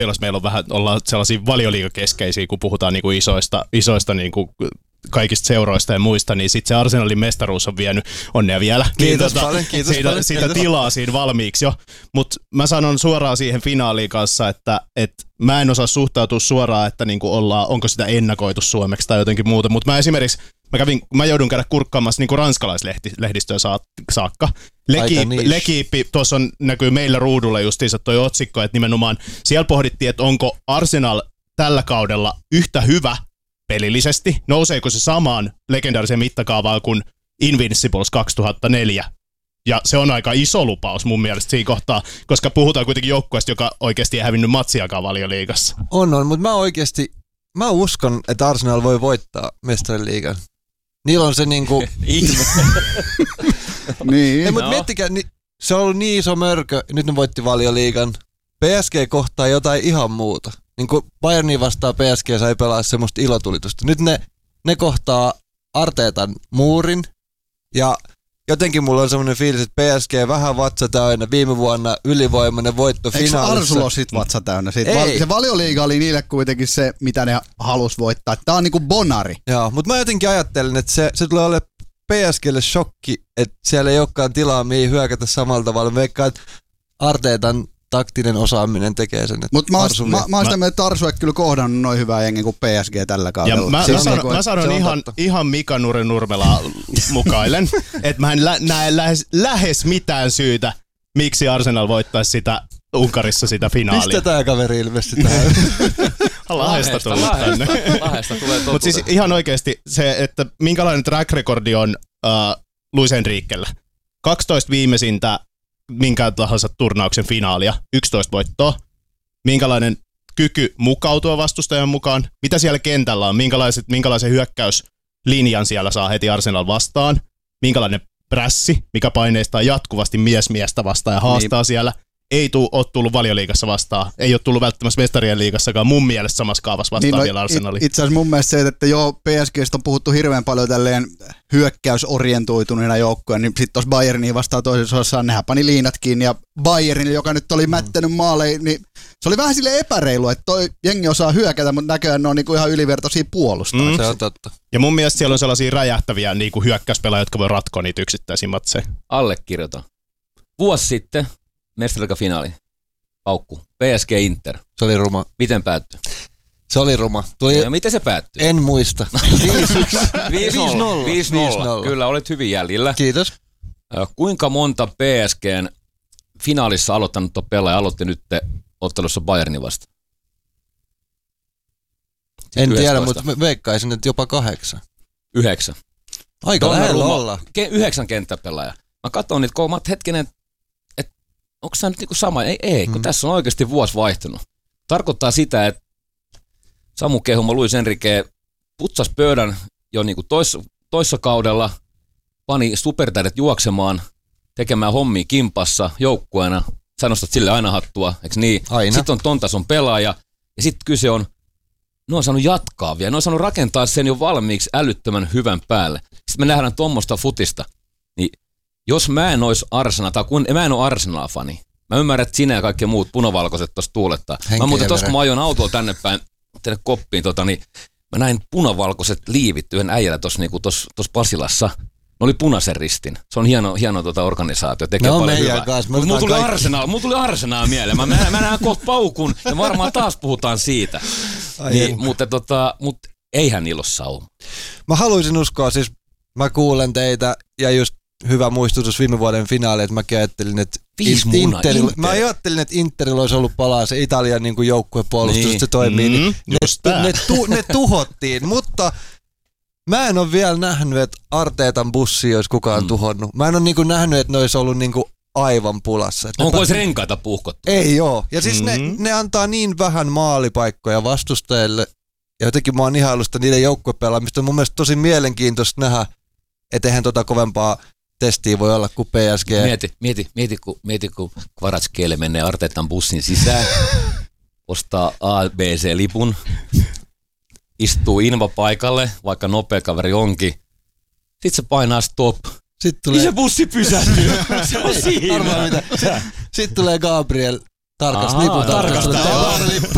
meillä on vähän, ollaan sellaisia valioliigakeskeisiä, kun puhutaan niinku isoista niinku kaikista seuroista ja muista, niin sitten se Arsenalin mestaruus on vienyt onnea vielä. Kiitos paljon. Siitä tilaa siinä valmiiksi jo. Mutta mä sanon suoraan siihen finaaliin kanssa, että mä en osaa suhtautua suoraan, että niinku onko sitä ennakoitu suomeksi tai jotenkin muuta. Mutta mä joudun käydä kurkkaamassa niinku ranskalaislehdistöön saakka. L'Equipe, tuossa näkyy meillä ruudulla justiinsa toi otsikko, että nimenomaan siellä pohdittiin, että onko Arsenal tällä kaudella yhtä hyvä pelillisesti, nouseeko se samaan legendaariseen mittakaavaan kuin Invincibles 2004. Ja se on aika iso lupaus mun mielestä siinä kohtaa, koska puhutaan kuitenkin joukkueesta, joka oikeasti ei hävinnyt matsiakaan Valioliigassa. On, mutta mä uskon, että Arsenal voi voittaa mestariliigan. Niillä on se niinku... Ihme. Niin. Mutta miettikää, se on ollut niin iso mörkö, nyt ne voitti Valioliigan. PSG kohtaa jotain ihan muuta. Niin kuin Bayernia vastaan PSG sai pelaa semmoista ilotulitusta. Nyt ne kohtaa Arteetan muurin ja jotenkin mulla on semmoinen fiilis, että PSG vähän vatsa täynnä. Viime vuonna ylivoimainen voitto finaalissa. Eikö Arsulo sit vatsa täynnä? Se Valioliiga oli niille kuitenkin se, mitä ne halus voittaa. Tää on niinku bonari. Joo, mutta mä jotenkin ajattelin, että se tulee olemaan PSGlle shokki, että siellä ei olekaan tilaa mihin hyökätä samalla tavalla. Veikkaan, että Arteetan taktinen osaaminen tekee sen. Mutta mä oon sitä mieltä, että Arsu ei kyllä kohdannut noin hyvää jengi kuin PSG tällä kaudella. Mä sanon ihan Mika Nurmelaa mukailen, että mä en näe lähes mitään syytä, miksi Arsenal voittaisi sitä Unkarissa sitä finaalia. Mistä tää kaveri ilmestyi tähän? Lahesta tulee totuuden. Mutta siis ihan oikeasti se, että minkälainen track recordi on Luis Enriquellä. 12 viimeisintä minkään tahansa turnauksen finaalia, 11 voittoa. Minkälainen kyky mukautua vastustajan mukaan, mitä siellä kentällä on, minkälaisen hyökkäyslinjan siellä saa heti Arsenal vastaan, minkälainen prässi, mikä paineistaa jatkuvasti miestä vastaan ja haastaa siellä. Ei ole tullut Valioliigassa vastaan, ei ole tullut välttämättä Mestarien liigassakaan mun mielestä samassa kaavassa vastaan niin, vielä Arsenaliin. Itse asiassa mun mielestä se, että joo, PSG:stä on puhuttu hirveän paljon tälleen hyökkäysorientoituneena joukkoja, niin sitten tuossa Bayerniin vastaan toisessa osassa nehän pani liinat kiinni ja Bayernille, joka nyt oli mättänyt maaleja, niin se oli vähän silleen epäreilu, että toi jengi osaa hyökätä, mutta näköjään ne on niinku ihan ylivertaisia puolustajia. Se on totta. Ja mun mielestä siellä on sellaisia räjähtäviä niinku hyökkäyspelaajia, jotka voi ratkoa niitä yksittäisiä matseja. Allekirjoitan. Vuosi sitten Mestariliiga-finaali. Paukku. PSG Inter. Se oli ruma. Miten päättyi? Se oli ruma. Ja miten se päättyi? En muista. 5-0. 5-0. Kyllä, olet hyvin jäljellä. Kiitos. Kuinka monta PSGn finaalissa aloittanut pelaaja aloitti nyt ottelussa Bayernin vasta? En tiedä, mutta veikkaisin, että jopa 8. 9. Aika lähellä olla. 9 kenttäpelaaja. Mä katson niitä kolmat hetkinen, että onko tämä nyt niinku sama? Ei, kun tässä on oikeasti vuosi vaihtunut. Tarkoittaa sitä, että Samu Kehuma, Luis Enrique putsasi pöydän jo niinku toissa kaudella, pani supertähdet juoksemaan, tekemään hommia kimpassa joukkueena. Sä nostat sille aina hattua, eikö niin? Aina. Sitten on ton tason pelaaja ja sitten kyse on, ne on saanut jatkaa vielä, ne on saanut rakentaa sen jo valmiiksi älyttömän hyvän päälle. Sitten me nähdään tuommoista futista, niin jos mä en olisi Arsenal, tai kun mä en ole Arsenal-fani, mä ymmärrän, että sinä ja kaikki muut punavalkoiset tuossa tuulettaa. Mä muuten tuossa, kun mä ajoin autoa tänne päin, tänne koppiin, niin mä näin punavalkoiset liivit yhden äijällä tuossa niinku Pasilassa. Ne oli punaisen ristin. Se on hieno organisaatio. Tekee no paljon hyvää. Mulla tuli Arsenal mieleen. Mä näen kohta paukun ja varmaan taas puhutaan siitä. Niin, mutta eihän niillä ole sauma. Mä haluaisin uskoa, siis mä kuulen teitä ja just hyvä muistutus viime vuoden finaali, että mäkin ajattelin, että mä ajattelin, että Interillä olisi ollut palaa se Italian niin joukkuepuolustus, niin. Se toimii. Niin ne tuhottiin, mutta mä en ole vielä nähnyt, että Arteetan bussi olisi kukaan tuhonnut. Mä en ole niin nähnyt, että ne olisi ollut niin aivan pulassa. Onko olisi renkaita puhkottu? Ei oo. Ja siis ne antaa niin vähän maalipaikkoja vastustajille. Ja jotenkin mä oon ihailusta niiden joukkuepelaamista. On mun mielestä tosi mielenkiintoista nähdä, että eihän kovempaa testiä voi olla kuin PSG. Mieti kun Kvaratskhelia menee Arteetan bussin sisään, ostaa ABC-lipun, istuu invapaikalle, vaikka nopea kaveri onkin. Sitten se painaa stop. Niin se bussi pysähtyy. Se on siinä. Sitten tulee Gabriel tarkastaa.